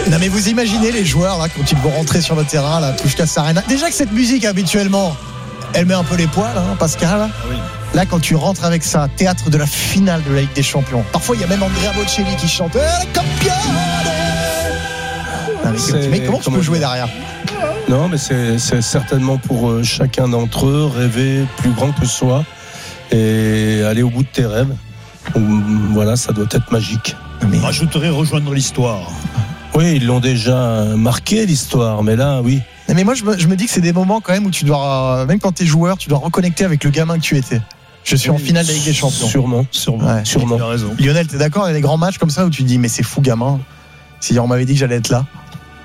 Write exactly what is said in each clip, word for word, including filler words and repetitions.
Non mais vous imaginez les joueurs là quand ils vont rentrer sur le terrain, la Puskás Arena. Déjà que cette musique habituellement, elle met un peu les poils, hein, Pascal. Ah oui. Là quand tu rentres avec ça, théâtre de la finale de la Ligue des Champions. Parfois il y a même Andrea Bocelli qui chante eh, Campione. Mais, mais comment tu peux jouer derrière? Non, mais c'est, c'est certainement pour euh, chacun d'entre eux rêver plus grand que soi et aller au bout de tes rêves. Voilà, ça doit être magique. Mais... Rajouterais rejoindre l'histoire. Oui, ils l'ont déjà marqué l'histoire, mais là, oui. Mais moi, je me, je me dis que c'est des moments quand même où tu dois, même quand t'es joueur, tu dois reconnecter avec le gamin que tu étais. Je suis oui, en finale de la Ligue des Champions. Sûrement, sûrement, ouais. sûrement. Tu as raison. Lionel, t'es d'accord? Il y a des grands matchs comme ça où tu te dis, mais c'est fou, gamin. Si on m'avait dit que j'allais être là.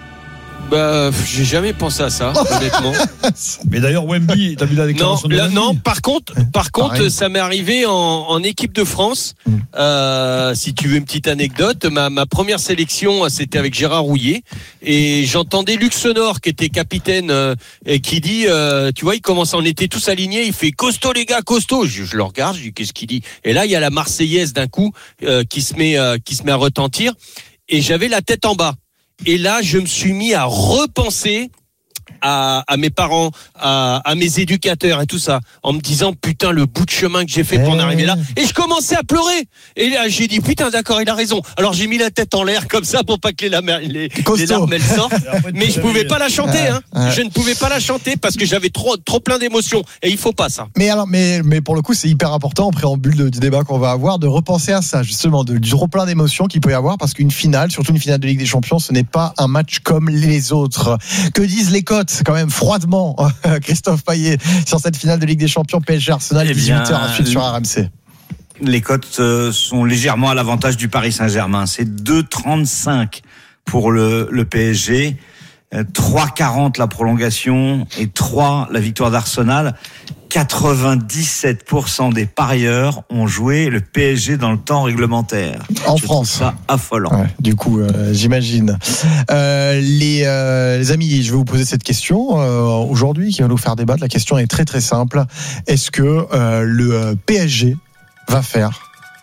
Bah, j'ai jamais pensé à ça, honnêtement. Mais d'ailleurs, Wemby, t'as vu la déclaration non, de là, Wemby? Non, par contre, par contre, Pareil. ça m'est arrivé en, en équipe de France. Mm. Euh, si tu veux une petite anecdote, ma, ma première sélection, c'était avec Gérard Rouillet, et j'entendais Luc Sonor, qui était capitaine, euh, et qui dit, euh, tu vois, il commence, on était tous alignés, il fait costaud les gars, costaud. Je, je le regarde, je dis qu'est-ce qu'il dit. Et là, il y a la Marseillaise d'un coup euh, qui se met, euh, qui se met à retentir, et j'avais la tête en bas. Et là, je me suis mis à repenser à, à mes parents, à, à mes éducateurs et tout ça, en me disant putain le bout de chemin que j'ai fait pour en arriver là. Et je commençais à pleurer. Et là, j'ai dit putain d'accord, il a raison. Alors j'ai mis la tête en l'air comme ça pour pas que les, lamer, les, les larmes elles sortent. Mais je pouvais pas la chanter. Hein. Ouais. Je ne pouvais pas la chanter parce que j'avais trop, trop plein d'émotions. Et il faut pas ça. Mais alors, mais, mais pour le coup, c'est hyper important en préambule de, du débat qu'on va avoir de repenser à ça justement, de, du trop plein d'émotions qu'il peut y avoir parce qu'une finale, surtout une finale de Ligue des Champions, ce n'est pas un match comme les autres. Que disent les cotes quand même froidement, Christophe Payet, sur cette finale de Ligue des Champions P S G Arsenal, dix-huit heures à suivre sur R M C. Les cotes euh, sont légèrement à l'avantage du Paris Saint-Germain. C'est deux trente-cinq pour le, le P S G, euh, trois quarante la prolongation et trois la victoire d'Arsenal. quatre-vingt-dix-sept pour cent des parieurs ont joué le P S G dans le temps réglementaire. En Je France. trouve ça affolant. Ouais, du coup, euh, j'imagine. Euh, les, euh, les amis, je vais vous poser cette question euh, aujourd'hui qui va nous faire débattre. La question est très très simple. Est-ce que euh, le P S G va faire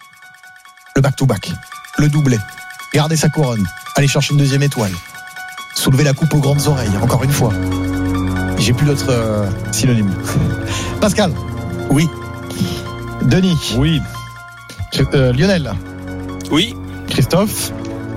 le back-to-back, le doublé, garder sa couronne, aller chercher une deuxième étoile, soulever la coupe aux grandes oreilles, encore une fois? J'ai plus d'autres euh, synonymes. Pascal. Oui. Denis. Oui. Euh, Lionel. Oui. Christophe.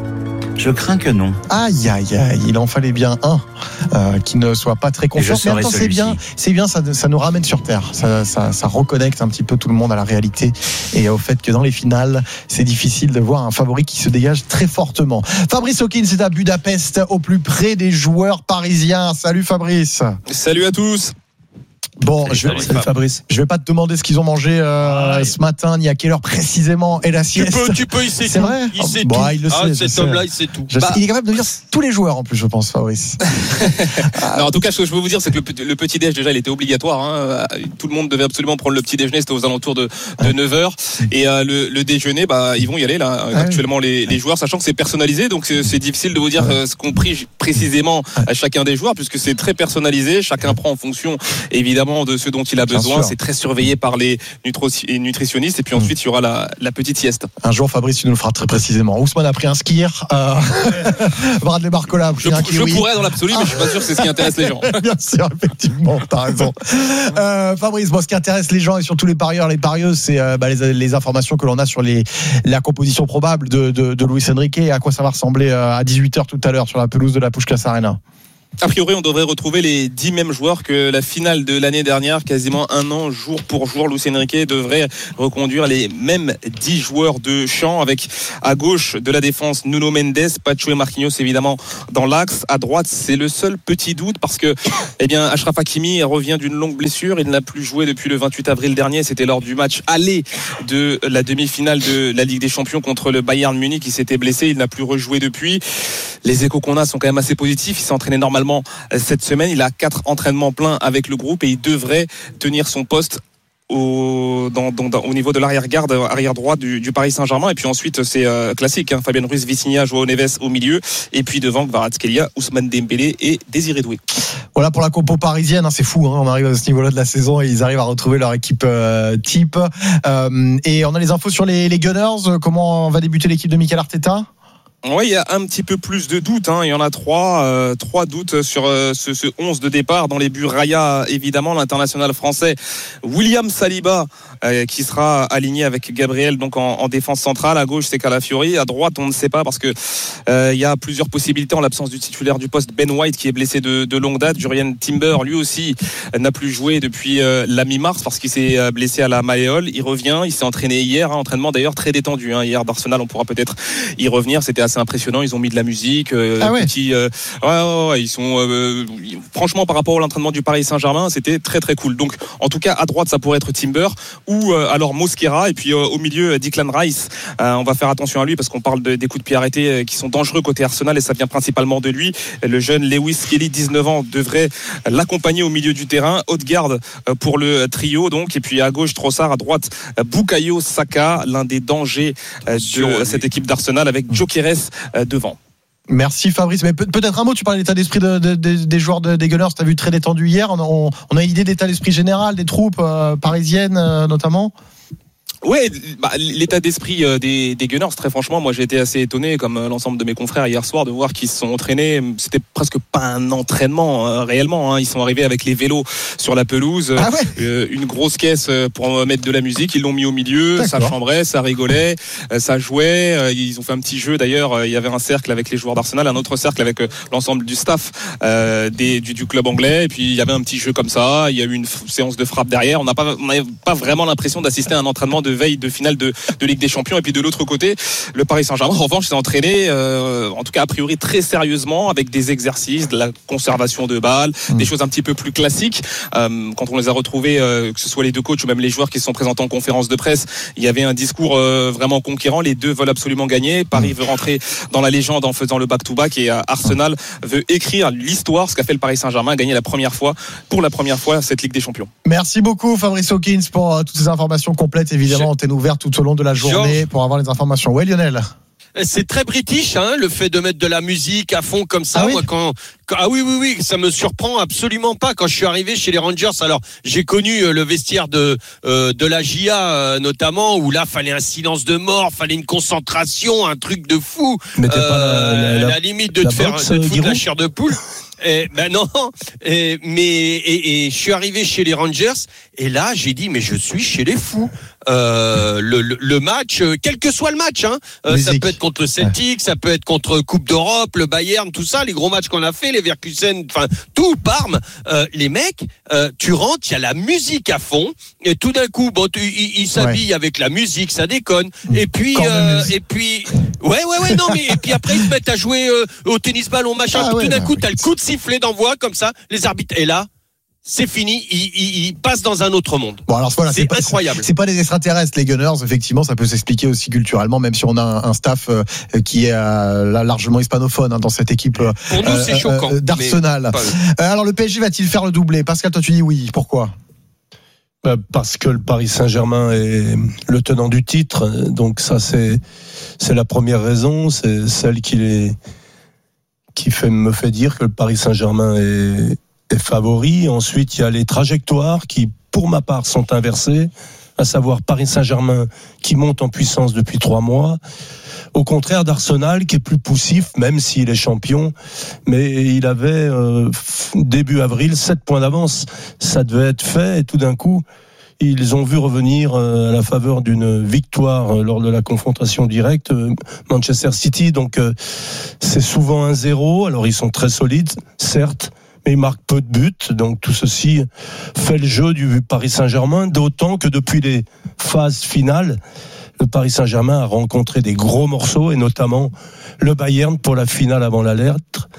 Je crains que non. Aïe, aïe, aïe. Il en fallait bien un euh, qui ne soit pas très confiant. Mais attends, c'est bien, c'est bien, ça, ça nous ramène sur terre. Ça, ça, ça reconnecte un petit peu tout le monde à la réalité et au fait que dans les finales, c'est difficile de voir un favori qui se dégage très fortement. Fabrice Hawkins est à Budapest, au plus près des joueurs parisiens. Salut Fabrice. Salut à tous. Bon, je, salut, Fabrice. je vais pas te demander ce qu'ils ont mangé euh, ah, ce matin, ni à quelle heure précisément est la sieste. Tu peux, tu peux, il sait c'est tout. Vrai il sait bon, tout. Il le ah, sait, cet homme-là, il sait tout. Je, bah, il est capable de dire tous les joueurs en plus, je pense, Fabrice. Non, en tout cas, ce que je peux vous dire, c'est que le, le petit déj déjà, il était obligatoire. Hein. Tout le monde devait absolument prendre le petit déjeuner. C'était aux alentours de, de neuf heures. Et euh, le, le déjeuner, bah, ils vont y aller là. Ah, actuellement, oui. les, les joueurs, sachant que c'est personnalisé, donc c'est, c'est difficile de vous dire euh, ce qu'on prie précisément à chacun des joueurs, puisque c'est très personnalisé. Chacun prend en fonction, évidemment, de ce dont il a besoin. C'est très surveillé par les nutritionnistes. Et puis ensuite, il y aura la, la petite sieste. Un jour, Fabrice, tu nous le feras très précisément. Ousmane a pris un skier. Euh... Bradley Barcola a pris je, un kiwi. Je pourrais dans l'absolu, mais je suis pas sûr que c'est ce qui intéresse les gens. Bien sûr, effectivement, t'as raison. Euh, Fabrice, bon, ce qui intéresse les gens et surtout les parieurs, les parieuses, c'est euh, bah, les, les informations que l'on a sur les, la composition probable de, de, de Luis Enrique et à quoi ça va ressembler euh, à dix-huit heures tout à l'heure sur la pelouse de la Puskás Arena. A priori, on devrait retrouver les dix mêmes joueurs que la finale de l'année dernière, quasiment un an, jour pour jour. Luis Enrique devrait reconduire les mêmes dix joueurs de champ, avec à gauche de la défense Nuno Mendes, Pacho et Marquinhos évidemment dans l'axe. À droite, c'est le seul petit doute parce que, eh bien, Achraf Hakimi revient d'une longue blessure. Il n'a plus joué depuis le vingt-huit avril dernier. C'était lors du match aller de la demi-finale de la Ligue des Champions contre le Bayern Munich. Il s'était blessé. Il n'a plus rejoué depuis. Les échos qu'on a sont quand même assez positifs. Il s'est entraîné normalement cette semaine. Il a quatre entraînements pleins avec le groupe et il devrait tenir son poste au, dans, dans, dans, au niveau de l'arrière-garde, arrière droit du, du Paris Saint-Germain. Et puis ensuite, c'est euh, classique, hein, Fabien Ruiz, Vitinha, Joao Neves au milieu. Et puis devant, Kvaratskhelia, Ousmane Dembélé et Désiré Doué. Voilà pour la compo parisienne, hein, c'est fou, hein, on arrive à ce niveau-là de la saison et ils arrivent à retrouver leur équipe euh, type. Euh, et on a les infos sur les, les Gunners. Comment va débuter l'équipe de Mikel Arteta ? Oui, il y a un petit peu plus de doutes. Hein. Il y en a trois, euh, trois doutes sur euh, ce, ce onze de départ. Dans les buts, Raya, évidemment, l'international français. William Saliba, euh, qui sera aligné avec Gabriel donc en, en défense centrale. À gauche, c'est Calafiori. À droite, on ne sait pas parce que euh, il y a plusieurs possibilités en l'absence du titulaire du poste. Ben White, qui est blessé de, de longue date. Jurien Timber, lui aussi, euh, n'a plus joué depuis euh, la mi-mars parce qu'il s'est euh, blessé à la malléole. Il revient. Il s'est entraîné hier. Hein, entraînement d'ailleurs très détendu. Hein. Hier d'Arsenal, on pourra peut-être y revenir. C'était assez impressionnant, ils ont mis de la musique euh, ah ouais. petit, euh, ouais, ouais, ouais, ils sont euh, franchement par rapport à l'entraînement du Paris Saint-Germain, c'était très très cool. Donc en tout cas à droite ça pourrait être Timber ou euh, alors Mosquera, et puis euh, au milieu Declan Rice. Euh, on va faire attention à lui parce qu'on parle de, des coups de pied arrêtés euh, qui sont dangereux côté Arsenal et ça vient principalement de lui. Le jeune Lewis Kelly, dix-neuf ans, devrait l'accompagner au milieu du terrain. Haute garde euh, pour le trio donc, et puis à gauche Trossard, à droite euh, Bukayo Saka, l'un des dangers euh, de cette équipe d'Arsenal avec Gyökeres devant. Merci Fabrice, mais peut-être un mot, tu parlais de l'état d'esprit de, de, de, des joueurs de, des Gunners, tu as vu très détendu hier, on a, on, on a une idée d'état d'esprit général des troupes euh, parisiennes euh, notamment. Ouais, bah, l'état d'esprit des, des Gunners, très franchement, moi j'ai été assez étonné, comme l'ensemble de mes confrères hier soir, de voir qu'ils se sont entraînés. C'était presque pas un entraînement euh, réellement. Hein. Ils sont arrivés avec les vélos sur la pelouse, ah ouais. euh, une grosse caisse pour mettre de la musique. Ils l'ont mis au milieu, D'accord. Ça chambrait, ça rigolait, ça jouait. Ils ont fait un petit jeu d'ailleurs. Il y avait un cercle avec les joueurs d'Arsenal, un autre cercle avec l'ensemble du staff euh, des, du, du club anglais. Et puis il y avait un petit jeu comme ça. Il y a eu une f- séance de frappe derrière. On n'a pas, on n'avait pas vraiment l'impression d'assister à un entraînement de veille de finale de, de Ligue des Champions. Et puis de l'autre côté, le Paris Saint-Germain en revanche s'est entraîné euh, en tout cas a priori très sérieusement avec des exercices, de la conservation de balles, mmh. des choses un petit peu plus classiques. Euh, quand on les a retrouvés, euh, que ce soit les deux coachs ou même les joueurs qui se sont présentés en conférence de presse, il y avait un discours euh, vraiment conquérant. Les deux veulent absolument gagner. Paris mmh. veut rentrer dans la légende en faisant le back-to-back et euh, Arsenal mmh. veut écrire l'histoire, ce qu'a fait le Paris Saint-Germain, gagner la première fois, pour la première fois cette Ligue des Champions. Merci beaucoup Fabrice Hawkins pour euh, toutes ces informations complètes. Évidemment, antenne ouverte tout au long de la journée Georges. Pour avoir les informations. Ouais, Lionel. C'est très british, hein, le fait de mettre de la musique à fond comme ça. Ah oui, moi, quand, quand, ah oui, oui, oui, ça me surprend absolument pas. Quand je suis arrivé chez les Rangers, alors j'ai connu euh, le vestiaire de euh, de la J A euh, notamment, où là fallait un silence de mort, fallait une concentration, un truc de fou. Mais t'es euh, pas la, la, la, la limite de la te faire boxe, de te foutre Giroud. la chair de poule. Et, ben non, et, mais et, et je suis arrivé chez les Rangers et là j'ai dit mais je suis chez les fous. Euh, le, le, le match, euh, quel que soit le match, hein, euh, ça peut être contre le Celtic, ouais. ça peut être contre Coupe d'Europe, le Bayern, tout ça, les gros matchs qu'on a fait, les Leverkusen, enfin tout, Parme. Euh, les mecs, euh, tu rentres, il y a la musique à fond et tout d'un coup, bon, tu, ils, ils s'habillent ouais. avec la musique, ça déconne. Et puis, euh, et puis, ouais, ouais, ouais, non, mais et puis après ils se mettent à jouer euh, au tennis ballon, machin. Ah, tout ouais, d'un bah, coup, t'as le coup de sifflet d'envoi comme ça, les arbitres. Et là, c'est fini, ils, ils, ils passent dans un autre monde. Bon, alors voilà, c'est, c'est pas, incroyable. C'est, c'est pas des extraterrestres, les Gunners. Effectivement, ça peut s'expliquer aussi culturellement, même si on a un, un staff euh, qui est euh, largement hispanophone hein, dans cette équipe. Euh, Pour nous, c'est choquant. Euh, d'Arsenal. Euh, alors, le P S G va-t-il faire le doublé? Pascal, toi, tu dis oui. Pourquoi? Bah, parce que le Paris Saint-Germain est le tenant du titre. Donc ça, c'est c'est la première raison. C'est celle qui les qui fait me fait dire que le Paris Saint-Germain est est favori. Ensuite, il y a les trajectoires qui, pour ma part, sont inversées, à savoir Paris Saint-Germain qui monte en puissance depuis trois mois, au contraire d'Arsenal qui est plus poussif, même s'il est champion, mais il avait euh, début avril sept points d'avance. Ça devait être fait et tout d'un coup, ils ont vu revenir à la faveur d'une victoire lors de la confrontation directe Manchester City. Donc c'est souvent un zéro. Alors ils sont très solides, certes, mais ils marquent peu de buts. Donc tout ceci fait le jeu du Paris Saint-Germain, d'autant que depuis les phases finales, le Paris Saint-Germain a rencontré des gros morceaux, et notamment le Bayern pour la finale avant la lettre,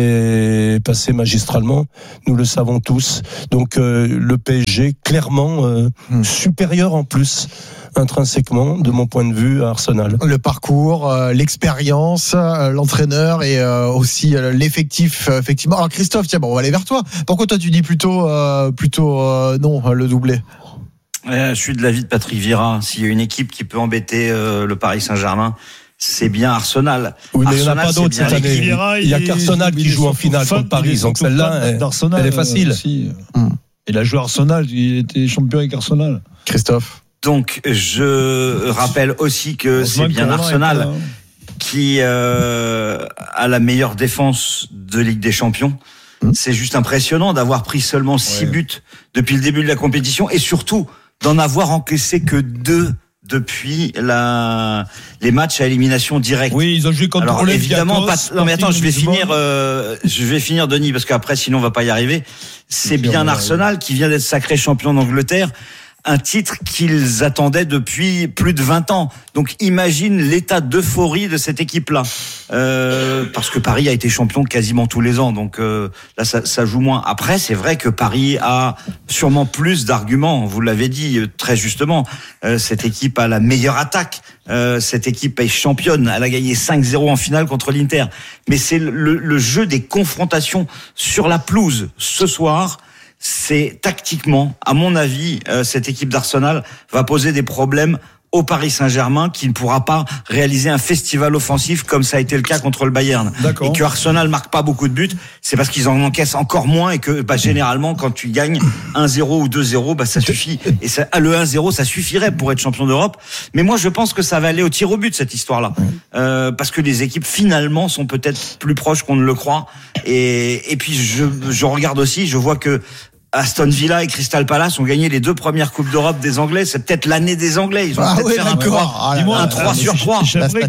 et passé magistralement, nous le savons tous. Donc euh, le P S G clairement euh, mmh. supérieur en plus intrinsèquement de mon point de vue à Arsenal. Le parcours, euh, l'expérience, euh, l'entraîneur et euh, aussi euh, l'effectif euh, effectivement. Alors Christophe, tiens bon, on va aller vers toi. Pourquoi toi tu dis plutôt euh, plutôt euh, non le doublé? euh, Je suis de l'avis de Patrick Vieira. S'il y a une équipe qui peut embêter euh, le Paris Saint-Germain, c'est bien Arsenal. Oui, mais Arsenal, il n'y en a pas d'autres cette année. Il n'y a qu'Arsenal qui joue en finale contre Paris. Donc celle-là, elle, elle est facile. Aussi. Hum. Il a joué Arsenal, il était champion avec Arsenal. Christophe. Donc, je rappelle aussi que c'est bien Arsenal qui euh, a la meilleure défense de Ligue des Champions. Mmh. C'est juste impressionnant d'avoir pris seulement six ouais. buts depuis le début de la compétition et surtout d'en avoir encaissé que deux depuis la les matchs à élimination directe. Oui, ils ont joué contre Alors évidemment pas. Non mais attends, je vais finir. Euh, je vais finir, Denis, parce qu'après sinon on va pas y arriver. C'est bien Arsenal qui vient d'être sacré champion d'Angleterre. Un titre qu'ils attendaient depuis plus de vingt ans. Donc imagine l'état d'euphorie de cette équipe-là. Euh, parce que Paris a été champion quasiment tous les ans. Donc euh, là, ça, ça joue moins. Après, c'est vrai que Paris a sûrement plus d'arguments. Vous l'avez dit très justement. Euh, cette équipe a la meilleure attaque. Euh, cette équipe est championne. Elle a gagné cinq zéro en finale contre l'Inter. Mais c'est le, le jeu des confrontations sur la pelouse ce soir. C'est tactiquement, à mon avis, euh, cette équipe d'Arsenal va poser des problèmes au Paris Saint-Germain qui ne pourra pas réaliser un festival offensif comme ça a été le cas contre le Bayern. D'accord. Et que Arsenal marque pas beaucoup de buts, c'est parce qu'ils en encaissent encore moins et que bah, généralement quand tu gagnes un zéro ou deux zéro, bah, ça suffit. Et ça, le un zéro, ça suffirait pour être champion d'Europe. Mais moi je pense que ça va aller au tir au but cette histoire-là. Euh, parce que les équipes finalement sont peut-être plus proches qu'on ne le croit. Et, et puis je, je regarde aussi, je vois que Aston Villa et Crystal Palace ont gagné les deux premières Coupes d'Europe des Anglais. C'est peut-être l'année des Anglais. Ils vont ah peut-être ouais, faire un trois, ah, un trois sur trois.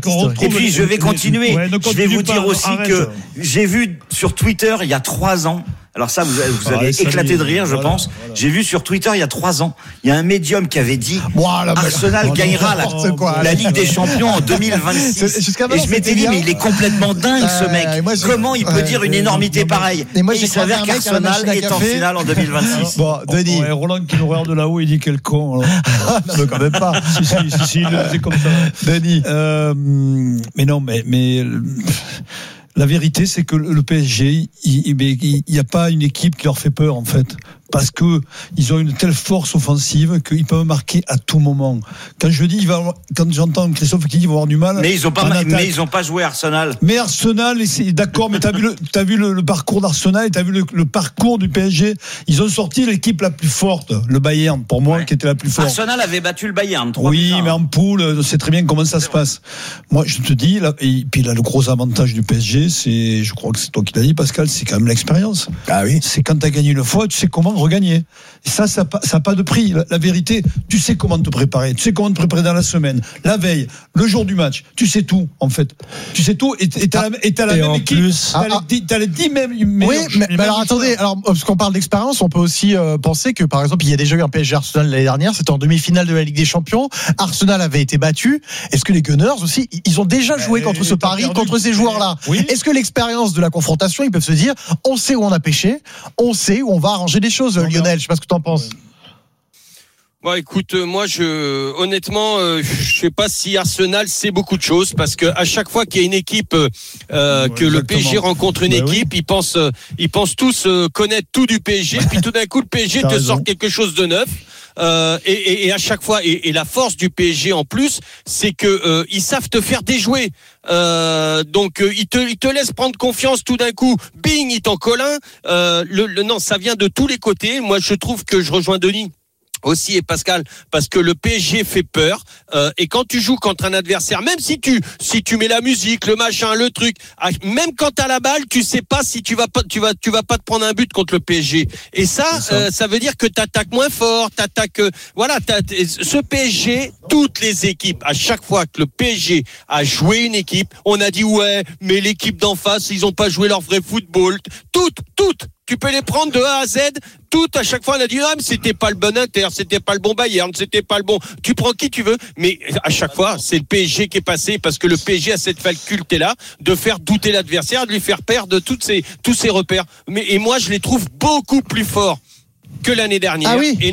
Et puis je vais continuer. Ouais, je vais vous dire aussi arrête. que j'ai vu sur Twitter il y a trois ans. Alors ça, vous, vous allez ah, éclater de rire, je voilà, pense. Voilà. J'ai vu sur Twitter il y a trois ans, il y a un médium qui avait dit voilà, Arsenal gagnera la, quoi, la Ligue des Champions en deux mille vingt-six. Et je m'étais dit, mais il est complètement dingue euh, ce mec. Moi, Comment il peut euh, dire une énormité pareille? Et, moi, et il s'avère qu'Arsenal est en finale en deux mille vingt-six. Bon, Denis. Ouais, Roland qui nous regarde de là-haut, il dit quel con. Non, quand même pas. si, si, si, si, il le faisait comme ça. Denis. Euh, mais non, mais... mais la vérité, c'est que le P S G, il n'y a pas une équipe qui leur fait peur, en fait. Parce que ils ont une telle force offensive qu'ils peuvent marquer à tout moment. Quand je dis, il va avoir, quand j'entends Christophe qui dit qu'il va avoir du mal. Mais ils ont pas, mais ils ont pas joué Arsenal. Mais Arsenal, c'est, d'accord, mais t'as vu le, t'as vu le, le parcours d'Arsenal et t'as vu le, le parcours du P S G. Ils ont sorti l'équipe la plus forte, le Bayern, pour moi, ouais. qui était la plus forte. Arsenal avait battu le Bayern. Oui, mais en poule, on sait très bien comment ça se passe. Moi, je te dis, là, et puis là, le gros avantage du P S G, c'est, je crois que c'est toi qui l'as dit, Pascal, c'est quand même l'expérience. Ah oui. C'est quand t'as gagné une fois, tu sais comment regagner. Et ça, ça n'a pas de prix. La, la vérité, tu sais comment te préparer. Tu sais comment te préparer dans la semaine, la veille, le jour du match. Tu sais tout, en fait. Tu sais tout. Et tu as la, la même équipe. Plus, t'as, ah, les, t'as les dix mêmes. Oui, mais, mais alors attendez. Alors, parce qu'on parle d'expérience, on peut aussi euh, penser que, par exemple, il y a déjà eu un P S G Arsenal l'année dernière. C'était en demi-finale de la Ligue des Champions. Arsenal avait été battu. Est-ce que les Gunners aussi, ils ont déjà joué contre ce Paris, contre ces joueurs-là? Oui. Est-ce que l'expérience de la confrontation, ils peuvent se dire, on sait où on a pêché, on sait où on va arranger les choses, non, Lionel? Je sais pas ce que t'en penses. Bon, écoute, moi, je, honnêtement, euh, je sais pas si Arsenal sait beaucoup de choses parce que à chaque fois qu'il y a une équipe, euh, ouais, que exactement. Le P S G rencontre une bah équipe, oui. ils pensent, euh, ils pensent tous euh, connaître tout du P S G, puis tout d'un coup, le P S G te raison. sort quelque chose de neuf. Euh, et, et, et à chaque fois, et, et la force du P S G en plus, c'est que euh, ils savent te faire déjouer. Euh, donc euh, ils te, ils te laissent prendre confiance tout d'un coup. Bing, ils t'en collent un. Euh, le, le, non, ça vient de tous les côtés. Moi, je trouve que je rejoins Denis aussi et Pascal parce que le P S G fait peur euh, et quand tu joues contre un adversaire, même si tu si tu mets la musique, le machin, le truc, même quand t'as la balle, tu sais pas si tu vas pas tu vas tu vas pas te prendre un but contre le P S G. Et ça ça. Euh, ça veut dire que t'attaques moins fort, t'attaques euh, voilà, t'as, ce P S G, toutes les équipes, à chaque fois que le P S G a joué une équipe, on a dit ouais, mais l'équipe d'en face, ils ont pas joué leur vrai football. Toutes, toutes tu peux les prendre de A à Z, toutes, à chaque fois, on a dit, ah, mais c'était pas le bon Inter, c'était pas le bon Bayern, c'était pas le bon, tu prends qui tu veux, mais à chaque fois, c'est le P S G qui est passé, parce que le P S G a cette faculté-là, de faire douter l'adversaire, de lui faire perdre toutes ses, tous ses repères. Mais, et moi, je les trouve beaucoup plus forts que l'année dernière. Ah oui. Et